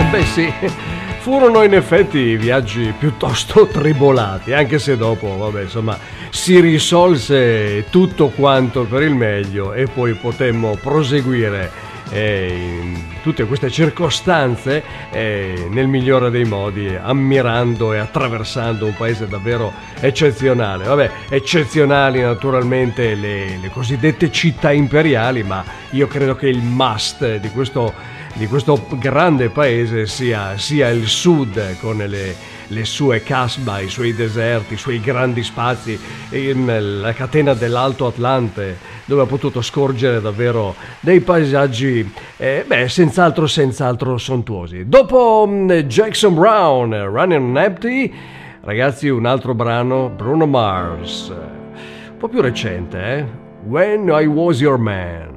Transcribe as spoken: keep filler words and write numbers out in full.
Beh sì, furono in effetti viaggi piuttosto tribolati, anche se dopo, vabbè, insomma, si risolse tutto quanto per il meglio e poi potemmo proseguire eh, in tutte queste circostanze eh, nel migliore dei modi, ammirando e attraversando un paese davvero eccezionale. Vabbè, eccezionali naturalmente le, le cosiddette città imperiali, ma io credo che il must di questo di questo grande paese sia, sia il sud, con le, le sue casba, i suoi deserti, i suoi grandi spazi, la catena dell'Alto Atlante, dove ha potuto scorgere davvero dei paesaggi eh, beh, senz'altro senz'altro sontuosi. Dopo Jackson Browne, Running on Empty, ragazzi, un altro brano, Bruno Mars, un po' più recente, eh? When I Was Your Man.